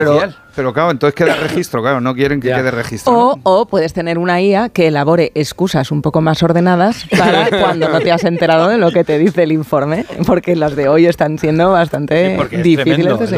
Pero claro, entonces queda registro, claro, no quieren que quede registro. O puedes tener una IA que elabore excusas un poco más ordenadas para cuando no te has enterado de lo que te dice el informe, porque las de hoy están siendo bastante difíciles de seguir.